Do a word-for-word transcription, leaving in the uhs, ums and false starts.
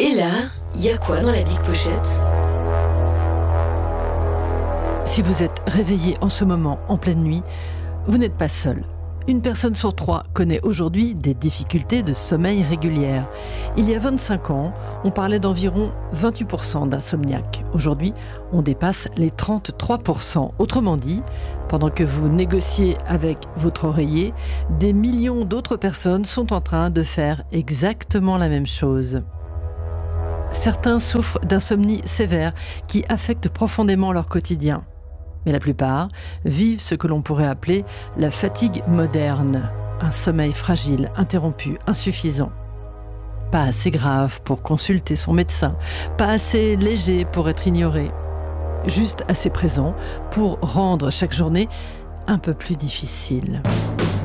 Et là, il y a quoi dans la Big Pochette ? Si vous êtes réveillé en ce moment, en pleine nuit, vous n'êtes pas seul. Une personne sur trois connaît aujourd'hui des difficultés de sommeil régulières. Il y a vingt-cinq ans, on parlait d'environ vingt-huit pour cent d'insomniaques. Aujourd'hui, on dépasse les trente-trois pour cent. Autrement dit, pendant que vous négociez avec votre oreiller, des millions d'autres personnes sont en train de faire exactement la même chose. Certains souffrent d'insomnie sévère qui affecte profondément leur quotidien. Mais la plupart vivent ce que l'on pourrait appeler la fatigue moderne, un sommeil fragile, interrompu, insuffisant. Pas assez grave pour consulter son médecin, pas assez léger pour être ignoré, juste assez présent pour rendre chaque journée un peu plus difficile.